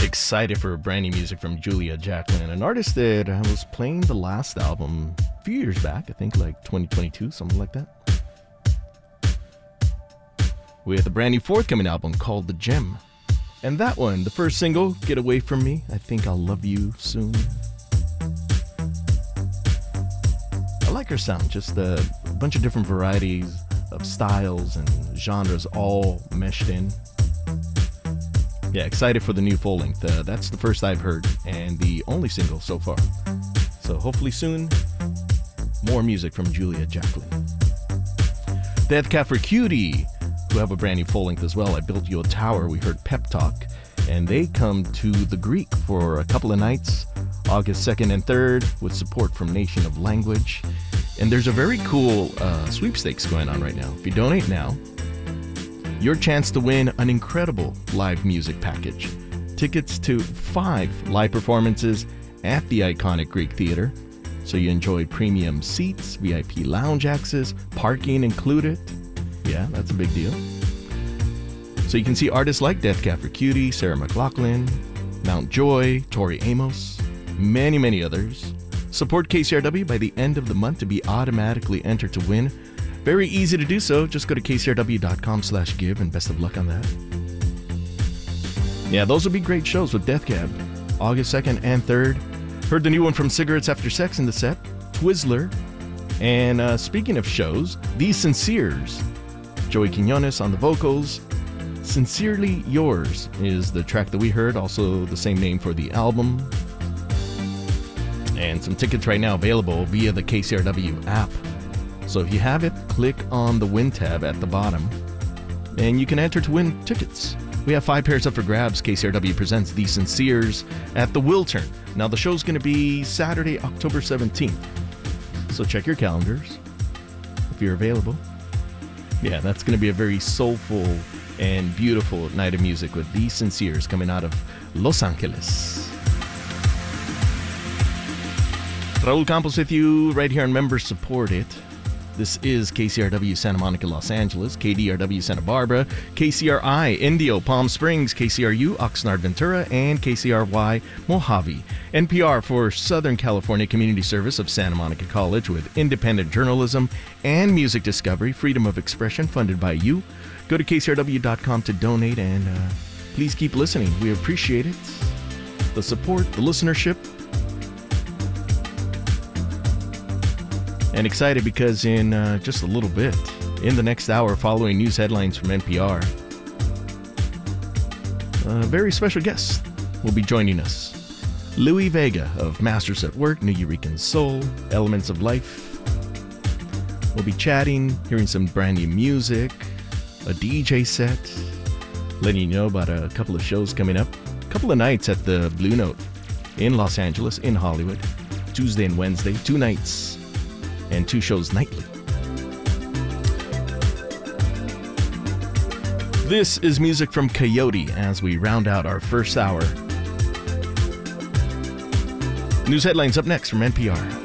excited for brand new music from Julia Jacklin, an artist that I was playing the last album a few years back, I think like 2022, something like that. With a brand new forthcoming album called The Gem. And that one, the first single, Get Away From Me, I Think I'll Love You Soon. I like her sound, just a bunch of different varieties of styles and genres all meshed in. Yeah, excited for the new full length. That's the first I've heard and the only single so far. So hopefully soon, more music from Julia Jacklin. Death Cab for Cutie, who have a brand new full length as well. I Built You a Tower. We heard Pep Talk, and they come to the Greek for a couple of nights, August 2nd and 3rd, with support from Nation of Language. And there's a very cool sweepstakes going on right now. If you donate now, your chance to win an incredible live music package. Tickets to 5 live performances at the iconic Greek Theater. So you enjoy premium seats, VIP lounge access, parking included. Yeah, that's a big deal. So you can see artists like Death Cab for Cutie, Sarah McLachlan, Mount Joy, Tori Amos, many, many others. Support KCRW by the end of the month to be automatically entered to win. Very easy to do so. Just go to kcrw.com/give, and best of luck on that. Yeah, those will be great shows with Death Cab, August 2nd and 3rd. Heard the new one from Cigarettes After Sex in the set, Twizzler. And speaking of shows, The Sinceres, Joey Quinones on the vocals. Sincerely Yours is the track that we heard, also the same name for the album. And some tickets right now available via the KCRW app. So if you have it, click on the Win tab at the bottom, and you can enter to win tickets. We have 5 pairs up for grabs. KCRW presents The Sinceres at the Wiltern. Now the show's going to be Saturday, October 17th. So check your calendars if you're available. Yeah, that's going to be a very soulful and beautiful night of music with The Sinceres coming out of Los Angeles. Raul Campos with you right here on Member Supported. This is KCRW Santa Monica, Los Angeles, KDRW Santa Barbara, KCRI Indio, Palm Springs, KCRU Oxnard, Ventura, and KCRY Mojave. NPR for Southern California Community Service of Santa Monica College with independent journalism and music discovery, freedom of expression funded by you. Go to kcrw.com to donate, and please keep listening. We appreciate it. The support, the listenership. And excited because in just a little bit, in the next hour following news headlines from NPR, a very special guest will be joining us. Louis Vega of Masters at Work, Nuyorican Soul, Elements of Life. We'll be chatting, hearing some brand new music, a DJ set, letting you know about a couple of shows coming up, a couple of nights at the Blue Note in Los Angeles, in Hollywood, Tuesday and Wednesday, 2 nights. And 2 shows nightly. This is music from Coyote as we round out our first hour. News headlines up next from NPR.